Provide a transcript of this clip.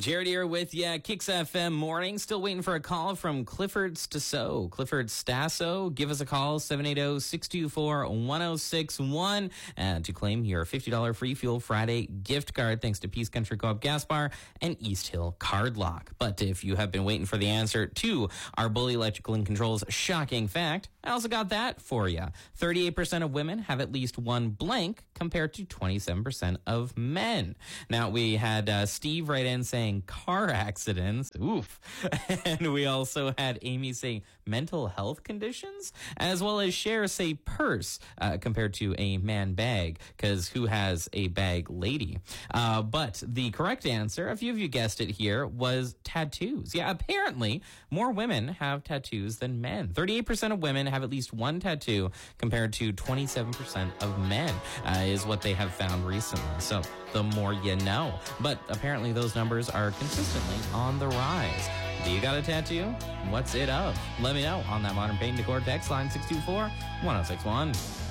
Jared here with you, Kicks FM morning. Still waiting for a call from Clifford Stasso. Clifford Stasso, give us a call, 780-624-1061, to claim your $50 Free Fuel Friday gift card, thanks to Peace Country Co-op Gas Bar and East Hill Card Lock. But if you have been waiting for the answer to our Bully Electrical and Controls shocking fact, I also got that for you. 38% of women have at least one blank compared to 27% of men. Now, we had Steve write in saying car accidents. Oof. And we also had Amy saying mental health conditions, as well as Cher say purse compared to a man bag, because who has a bag lady? But the correct answer, a few of you guessed it here, was tattoos. Yeah, apparently more women have tattoos than men. 38% of women have at least one tattoo compared to 27% of men is what they have found recently. So the more you know. But apparently those numbers are consistently on the rise. Do you got a tattoo? What's it of? Let me know on that Modern Paint Decor text line 624-1061.